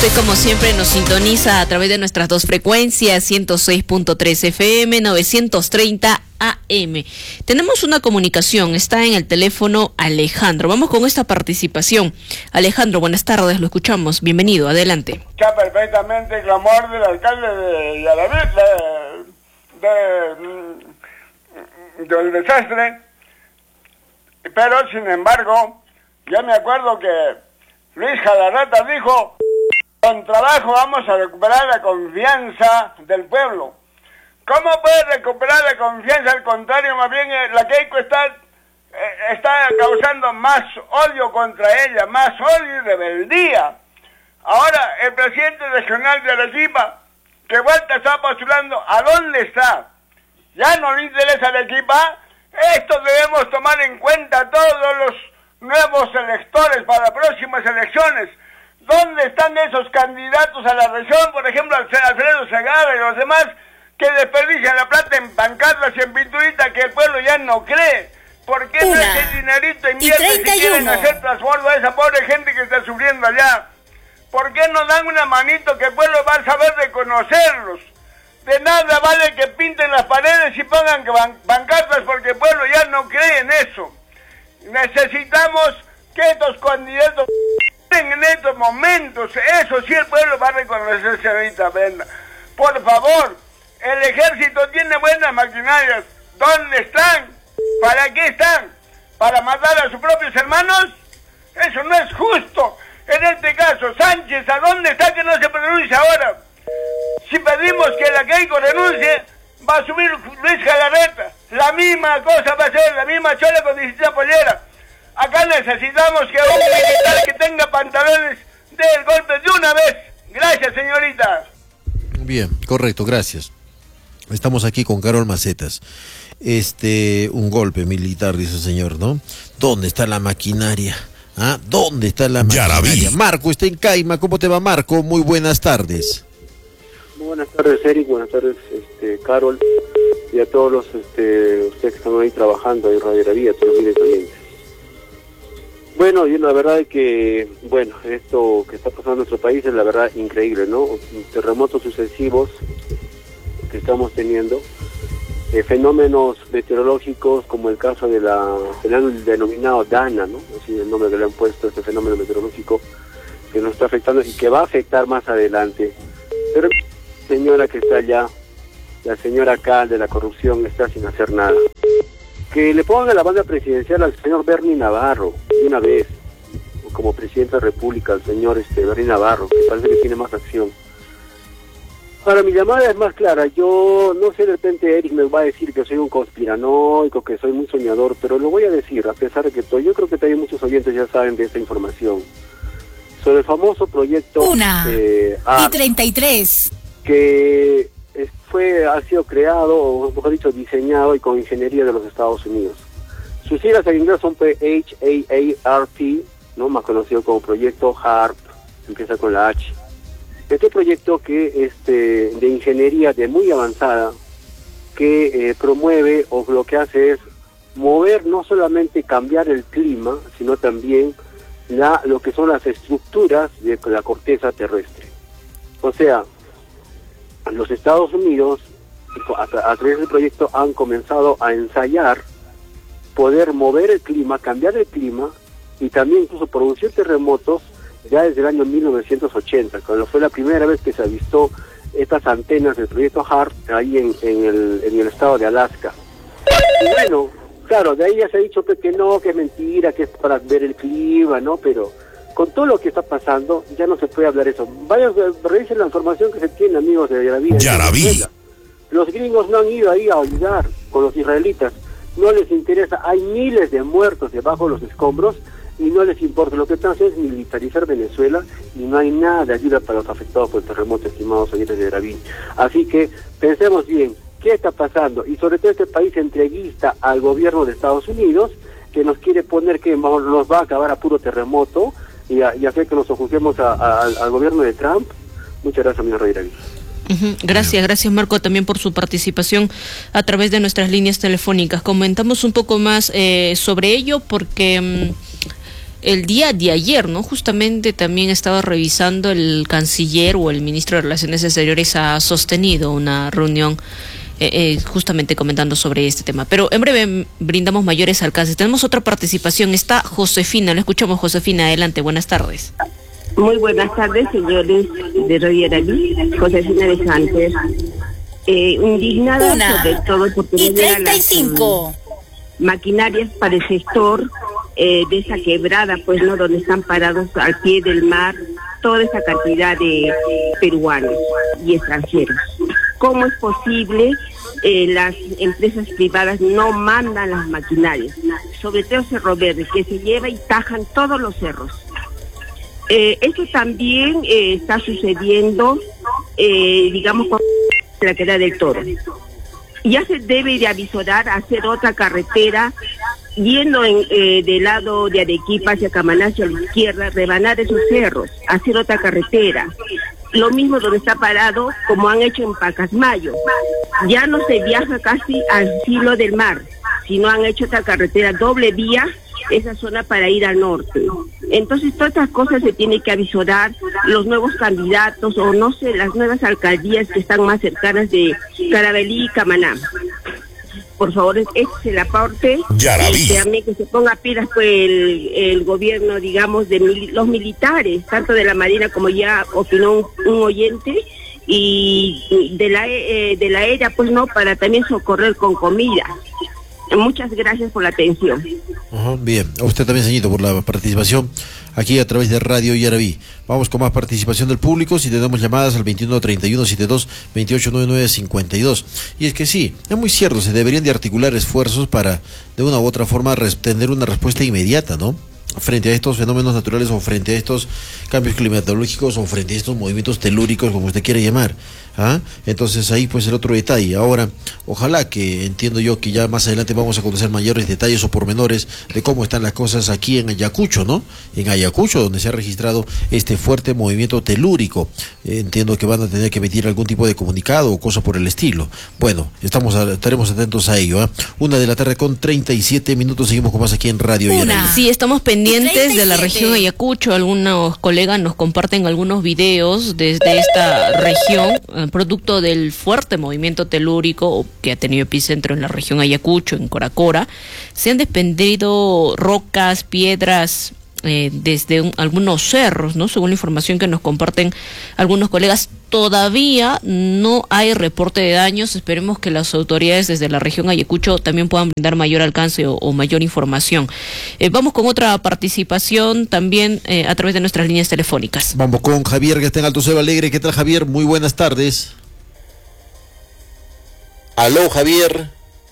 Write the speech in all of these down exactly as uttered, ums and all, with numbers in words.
Usted, como siempre, nos sintoniza a través de nuestras dos frecuencias, ciento seis punto tres F M, novecientos treinta A M. Tenemos una comunicación, está en el teléfono Alejandro. Vamos con esta participación. Alejandro, buenas tardes, lo escuchamos. Bienvenido, adelante. Está perfectamente el clamor del alcalde de Yaraví, de, de, del desastre, pero sin embargo, ya me acuerdo que Luis Galarreta dijo: con trabajo vamos a recuperar la confianza del pueblo. ¿Cómo puede recuperar la confianza? Al contrario, más bien eh, la Keiko está, eh, está causando más odio contra ella, más odio y rebeldía. Ahora, el presidente regional de Arequipa, que vuelta está postulando, ¿a dónde está? ¿Ya no le interesa a Arequipa? Esto debemos tomar en cuenta todos los nuevos electores para próximas elecciones. ¿Dónde están esos candidatos a la región? Por ejemplo, Alfredo Segarra y los demás, que desperdician la plata en pancartas y en pinturitas que el pueblo ya no cree. ¿Por qué no ese dinerito invierte si quieren hacer transbordo a esa pobre gente que está sufriendo allá? ¿Por qué no dan una manito que el pueblo va a saber reconocerlos? De nada vale que pinten las paredes y pongan pancartas porque el pueblo ya no cree en eso. Necesitamos que estos candidatos en estos momentos, eso sí el pueblo va a reconocer, señorita Brenda. Por favor, el ejército tiene buenas maquinarias. ¿Dónde están? ¿Para qué están? ¿Para matar a sus propios hermanos? Eso no es justo. En este caso, Sánchez, ¿a dónde está que no se pronuncia ahora? Si pedimos que la Keiko renuncie, va a subir Luis Galarreta. La misma cosa va a ser, la misma chola con distinta pollera. Acá necesitamos que un militar que tenga pantalones dé el golpe de una vez. Gracias, señorita. Bien, correcto, gracias. Estamos aquí con Carol Macetas. Este, un golpe militar, dice el señor, ¿no? ¿Dónde está la maquinaria? ¿Ah? ¿Dónde está la maquinaria? Marco está en Caima. ¿Cómo te va, Marco? Muy buenas tardes. Muy buenas tardes, Eric. Buenas tardes, este, Carol. Y a todos los, este, ustedes que están ahí trabajando en Radio Yaraví, a todos los miles de oyentes. Bueno, y la verdad es que, bueno, esto que está pasando en nuestro país es la verdad increíble, ¿no? Terremotos sucesivos que estamos teniendo, eh, fenómenos meteorológicos como el caso de la, del denominado Dana, ¿no? Así el nombre que le han puesto a este fenómeno meteorológico que nos está afectando y que va a afectar más adelante. Pero la señora que está allá, la señora acá de la corrupción, está sin hacer nada. Que le pongan la banda presidencial al señor Bernie Navarro, de una vez, como presidente de la República, al señor este, Bernie Navarro, que parece que tiene más acción. Ahora, mi llamada es más clara. Yo no sé, de repente Eric me va a decir que soy un conspiranoico, que soy muy soñador, pero lo voy a decir, a pesar de que todo, yo creo que también muchos oyentes ya saben de esta información. Sobre el famoso proyecto... Una eh, y treinta y tres. Que fue, ha sido creado, o mejor dicho, diseñado y con ingeniería de los Estados Unidos. Sus siglas en inglés son H A A R P, ¿no? Más conocido como Proyecto HARP, empieza con la H. Este proyecto que este de ingeniería de muy avanzada, que eh, promueve o lo que hace es mover, no solamente cambiar el clima, sino también la, lo que son las estructuras de la corteza terrestre. O sea, los Estados Unidos, a, a través del proyecto, han comenzado a ensayar poder mover el clima, cambiar el clima y también incluso producir terremotos ya desde el año mil novecientos ochenta, cuando fue la primera vez que se avistó estas antenas del proyecto HARP ahí en, en, el, en el estado de Alaska. Y bueno, claro, de ahí ya se ha dicho que, que no, que es mentira, que es para ver el clima, ¿no? Pero con todo lo que está pasando, ya no se puede hablar eso. Vayan, revisen la información que se tiene, amigos de Yaraví. Yaraví. Los gringos no han ido ahí a ayudar con los israelitas. No les interesa. Hay miles de muertos debajo de los escombros y no les importa. Lo que están haciendo es militarizar Venezuela y no hay nada de ayuda para los afectados por el terremoto, estimados oyentes de Yaraví. Así que pensemos bien, ¿qué está pasando? Y sobre todo este país entreguista al gobierno de Estados Unidos, que nos quiere poner que nos va a acabar a puro terremoto y, a, y hacer que nos ocultemos a, a, al gobierno de Trump. Muchas gracias, amigo Rey Yaraví. Uh-huh. Gracias, gracias Marco también por su participación a través de nuestras líneas telefónicas. Comentamos un poco más eh, sobre ello porque... Um, el día de ayer, ¿no? Justamente también estaba revisando el canciller o el ministro de Relaciones Exteriores ha sostenido una reunión eh, eh, justamente comentando sobre este tema. Pero en breve brindamos mayores alcances. Tenemos otra participación, está Josefina, la escuchamos. Josefina, adelante, buenas tardes. Muy buenas tardes, señores de Radio Araví, Josefina de Santos. Eh, indignada Una sobre todo porque y no llegan treinta y cinco maquinarias para el sector eh, de esa quebrada, pues no, donde están parados al pie del mar toda esa cantidad de peruanos y extranjeros. ¿Cómo es posible? Eh, las empresas privadas no mandan las maquinarias, sobre todo Cerro Verde, que se lleva y tajan todos los cerros. Eh, esto también eh, está sucediendo, eh, digamos, con la quebrada del Toro. Ya se debe de avisorar a hacer otra carretera yendo en, eh, del lado de Arequipa hacia Camaná, hacia la izquierda, rebanar esos cerros, hacer otra carretera. Lo mismo donde está parado, como han hecho en Pacasmayo. Ya no se viaja casi al filo del mar, sino han hecho otra carretera doble vía, esa zona para ir al norte. Entonces todas estas cosas se tiene que avisorar, los nuevos candidatos o no sé, las nuevas alcaldías que están más cercanas de Carabalí y Camaná. Por favor, este es el aporte. Y también que se ponga pilas pues el, el gobierno, digamos, de mil, los militares, tanto de la Marina como ya opinó un, un oyente, y de la eh, de la aérea, pues no, para también socorrer con comida. Muchas gracias por la atención. Ajá, bien, a usted también, señorito, por la participación aquí a través de Radio Yaraví. Vamos con más participación del público, si tenemos llamadas al veintiuno treinta y uno setenta y dos veintiocho noventa y nueve cincuenta y dos. Y es que sí, es muy cierto, se deberían de articular esfuerzos para, de una u otra forma, tener una respuesta inmediata, ¿no? Frente a estos fenómenos naturales o frente a estos cambios climatológicos o frente a estos movimientos telúricos, como usted quiere llamar. ¿Ah? Entonces ahí pues el otro detalle. Ahora, ojalá que, entiendo yo que ya más adelante vamos a conocer mayores detalles o pormenores de cómo están las cosas aquí en Ayacucho, ¿no? En Ayacucho, donde se ha registrado este fuerte movimiento telúrico. Eh, entiendo que van a tener que emitir algún tipo de comunicado o cosa por el estilo. Bueno, estamos a, estaremos atentos a ello. ¿eh? Una de la tarde con treinta y siete minutos, seguimos con más aquí en Radio Yaraví. Sí, estamos pendientes de la región Ayacucho. Algunos colegas nos comparten algunos videos desde esta región, producto del fuerte movimiento telúrico que ha tenido epicentro en la región Ayacucho, en Coracora. Se han desprendido rocas, piedras eh, desde un, algunos cerros, ¿no? Según la información que nos comparten algunos colegas. Todavía no hay reporte de daños. Esperemos que las autoridades desde la región Ayacucho también puedan brindar mayor alcance o, o mayor información. Eh, vamos con otra participación también eh, a través de nuestras líneas telefónicas. Vamos con Javier, que está en Alto Cebo Alegre. ¿Qué tal, Javier? Muy buenas tardes. Aló, Javier.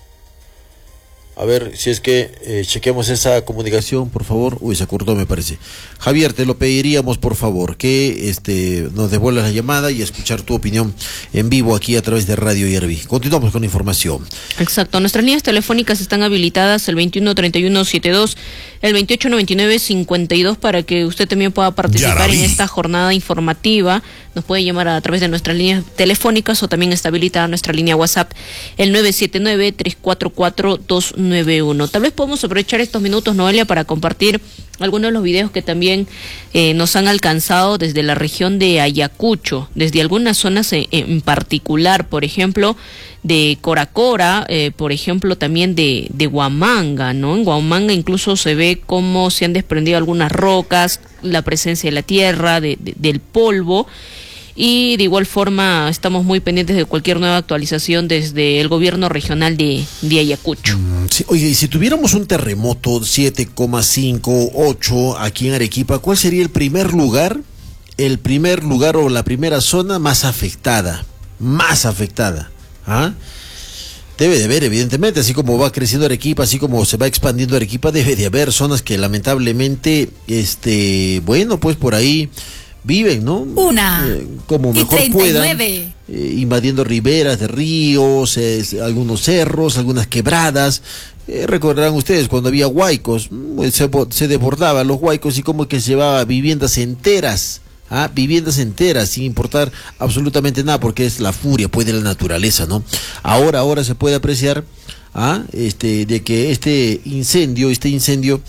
A ver si es que eh, chequeamos esa comunicación, por favor. Uy, se cortó, me parece. Javier, te lo pediríamos, por favor, que este nos devuelvas la llamada y escuchar tu opinión en vivo aquí a través de Radio Yaraví. Continuamos con información. Exacto. Nuestras líneas telefónicas están habilitadas el veintiuno treinta y uno setenta y dos, el veintiocho noventa y nueve cincuenta y dos, para que usted también pueda participar Yaraví en esta jornada informativa. Nos puede llamar a través de nuestras líneas telefónicas o también está habilitada nuestra línea WhatsApp, el nueve siete nueve, tres cuatro cuatro, dos nueve uno. Tal vez podemos aprovechar estos minutos, Noelia, para compartir algunos de los videos que también eh, nos han alcanzado desde la región de Ayacucho, desde algunas zonas en, en particular, por ejemplo, de Coracora, eh, por ejemplo, también de, de Huamanga, ¿no? En Huamanga incluso se ve cómo se han desprendido algunas rocas, la presencia de la tierra, de, de, del polvo. Y de igual forma estamos muy pendientes de cualquier nueva actualización desde el gobierno regional de, de Ayacucho. Mm, sí, oye, y si tuviéramos un terremoto siete coma cinco, ocho aquí en Arequipa, ¿cuál sería el primer lugar, el primer lugar o la primera zona más afectada? Más afectada. ¿Ah? Debe de haber, evidentemente, así como va creciendo Arequipa, así como se va expandiendo Arequipa, debe de haber zonas que lamentablemente, este, bueno, pues por ahí viven, ¿no? Una eh, como mejor puedan, eh, invadiendo riberas de ríos, eh, algunos cerros, algunas quebradas. Eh, recordarán ustedes cuando había huaicos, se, se desbordaban los huaicos y como que se llevaba viviendas enteras, ¿ah? viviendas enteras sin importar absolutamente nada, porque es la furia pues de la naturaleza, ¿no? Ahora, ahora se puede apreciar, ¿ah? este, de que este incendio, este incendio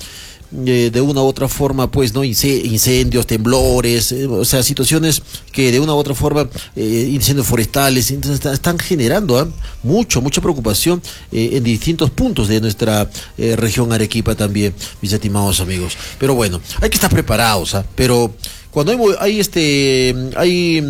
eh, de una u otra forma, pues, ¿no? Incendios, temblores, eh, o sea, situaciones que de una u otra forma, eh, incendios forestales, entonces, están generando ¿eh? mucho, mucha preocupación eh, en distintos puntos de nuestra eh, región Arequipa también, mis estimados amigos. Pero bueno, hay que estar preparados, ¿eh? Pero cuando hay, hay este, hay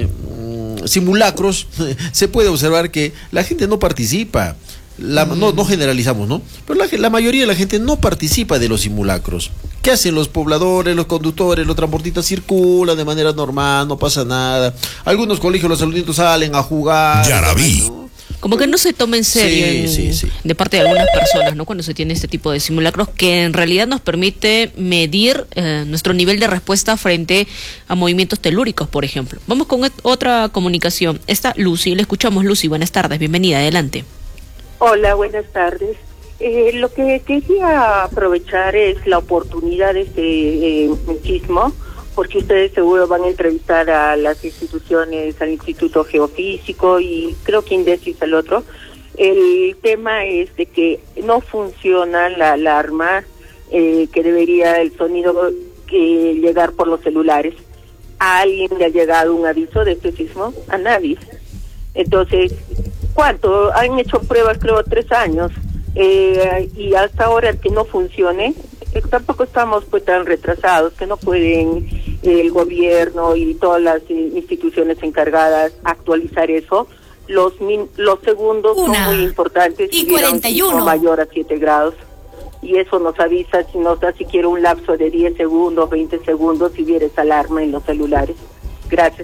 mm, simulacros, se puede observar que la gente no participa. La, no, no generalizamos, ¿no? Pero la, la mayoría de la gente no participa de los simulacros. ¿Qué hacen los pobladores, los conductores, los transportistas? Circulan de manera normal, no pasa nada. Algunos colegios, los alumnitos salen a jugar. Ya la vi. ¿no? Como que no se toma en serio sí, en, sí, sí. de parte de algunas personas, ¿no? Cuando se tiene este tipo de simulacros, que en realidad nos permite medir eh, nuestro nivel de respuesta frente a movimientos telúricos, por ejemplo. Vamos con otra comunicación. Está Lucy, le escuchamos. Lucy, buenas tardes, bienvenida, adelante. Hola, buenas tardes. Eh, lo que quería aprovechar es la oportunidad de este eh, sismo, porque ustedes seguro van a entrevistar a las instituciones, al Instituto Geofísico y creo que INDECI es el otro. El tema es de que no funciona la alarma eh, que debería el sonido que llegar por los celulares. ¿A alguien le ha llegado un aviso de este sismo? A nadie. Entonces, ¿cuánto? Han hecho pruebas, creo, tres años, eh, y hasta ahora que no funcione, eh, tampoco estamos pues tan retrasados, que no pueden eh, el gobierno y todas las eh, instituciones encargadas actualizar eso. Los min los segundos Una son muy importantes, y cuarenta y uno mayor a siete grados, y eso nos avisa si nos da siquiera un lapso de diez segundos, veinte segundos, si hubiera esa alarma en los celulares. Gracias.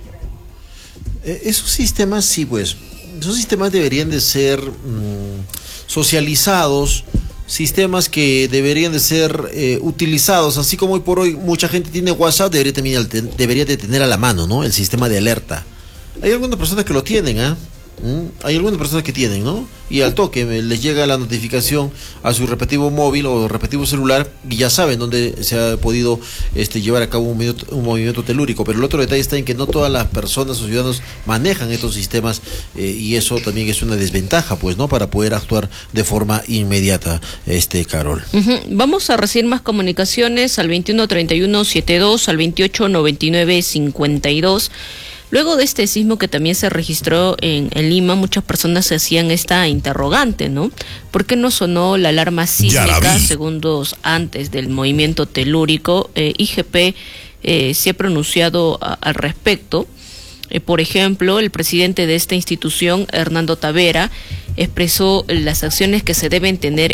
Eh, esos sistemas, sí, pues, esos sistemas deberían de ser mmm, socializados, sistemas que deberían de ser eh, utilizados, así como hoy por hoy mucha gente tiene WhatsApp, debería, también, debería de tener a la mano, ¿no? El sistema de alerta. Hay algunas personas que lo tienen, ¿ah? ¿eh? ¿Mm? Hay algunas personas que tienen, ¿no? Y al toque les llega la notificación a su respectivo móvil o respectivo celular y ya saben dónde se ha podido este, llevar a cabo un, medio, un movimiento telúrico. Pero el otro detalle está en que no todas las personas o ciudadanos manejan estos sistemas eh, y eso también es una desventaja, pues, ¿no? Para poder actuar de forma inmediata, este, Carol. Uh-huh. Vamos a recibir más comunicaciones al veintiuno treinta y uno setenta y dos, al veintiocho noventa y nueve cincuenta y dos. Luego de este sismo que también se registró en, en Lima, muchas personas se hacían esta interrogante, ¿no? ¿Por qué no sonó la alarma sísmica segundos antes del movimiento telúrico? Eh, I G P eh, se ha pronunciado a, al respecto. Eh, por ejemplo, el presidente de esta institución, Hernando Tavera, expresó las acciones que se deben tener